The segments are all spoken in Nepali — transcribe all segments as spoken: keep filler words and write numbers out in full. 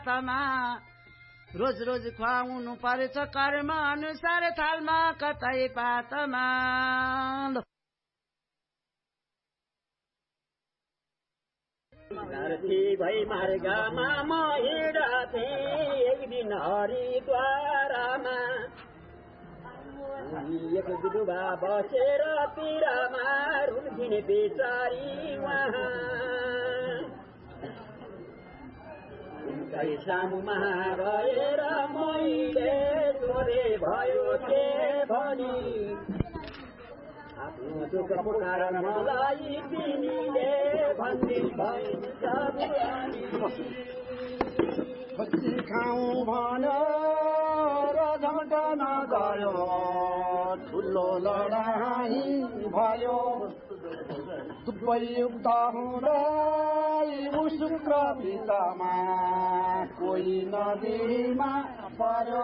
रोज रोज खुवाउनु पर्छ कर्म अनुसार थालमा कतै पातमा। धरती भई मार्गमा म हिँड्थे एक दिन हरिद्वारमा। एक विधुवा बसेर तिरमा रुन्थिने बेचारी उहाँ। उनकै सामुमा गएर मैले सोधे भयो के भनी। आफ्नो दुःख पुकार मलाई तिमीले भन्दिल भइन्छ बुहानी। खसी खाउँ भनेर झम्टन गयो ठुलो लडाई भयो। उपयुक्त हुँदै शुक्र पितामा कोही नदीमा पर्यो।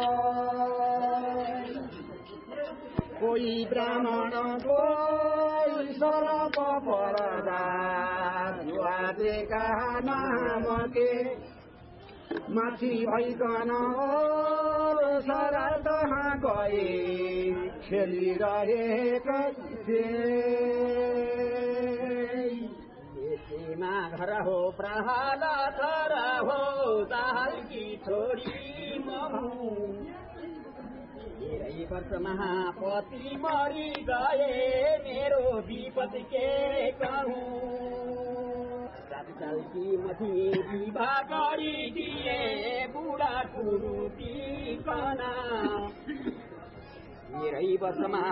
कोही ब्राह्मण कोही सरप परदा जुवादेका नामके माथि भइकन सराद गए खेलिरहेका देशमा घर हो प्रहाला घर हो दालकी छोरी महु। धेरै वर्षमा पति मरि गए मेरो विपद के कहूँ। सात सालकी मथि विवाह गरिदिए बुढा कुरुती कना। धेरै वर्षमा